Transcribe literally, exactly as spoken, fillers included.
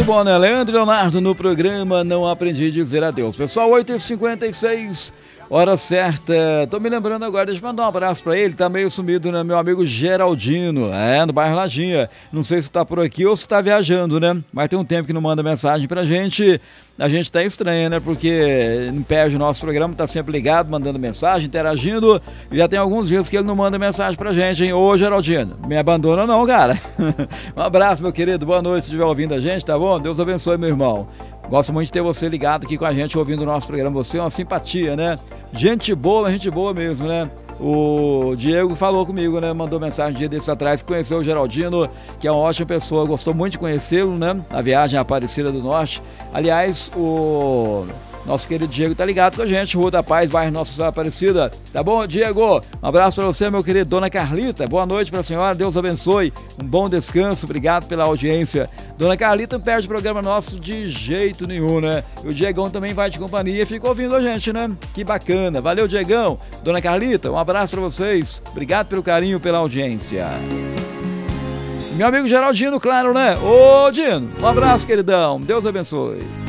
bom, né? Leandro e Leonardo no programa Não Aprendi a Dizer Adeus. Pessoal, oito e cinquenta e seis, hora certa. Tô me lembrando agora, deixa eu mandar um abraço pra ele, tá meio sumido, né? Meu amigo Geraldino, é, no bairro Lajinha. Não sei se tá por aqui ou se tá viajando, né? Mas tem um tempo que não manda mensagem pra gente. A gente tá estranha, né? Porque não perde o nosso programa, tá sempre ligado, mandando mensagem, interagindo. E já tem alguns dias que ele não manda mensagem pra gente, hein? Ô, Geraldino, me abandona não, cara. Um abraço, meu querido, boa noite, se estiver ouvindo a gente, tá bom? Deus abençoe, meu irmão. Gosto muito de ter você ligado aqui com a gente, ouvindo o nosso programa. Você é uma simpatia, né? Gente boa, gente boa mesmo, né? O Diego falou comigo, né? Mandou mensagem um dia desses atrás, conheceu o Geraldino, que é uma ótima pessoa, gostou muito de conhecê-lo, né? Na viagem à Aparecida do Norte. Aliás, o nosso querido Diego tá ligado com a gente, Rua da Paz, bairro Nossa Aparecida. Tá bom, Diego? Um abraço pra você, meu querido. Dona Carlita, boa noite pra senhora, Deus abençoe. Um bom descanso, obrigado pela audiência. Dona Carlita não perde o programa nosso de jeito nenhum, né? E o Diegão também vai de companhia e fica ouvindo a gente, né? Que bacana. Valeu, Diegão. Dona Carlita, um abraço pra vocês. Obrigado pelo carinho, pela audiência. Meu amigo Geraldino, claro, né? Ô, Dino, um abraço, queridão. Deus abençoe.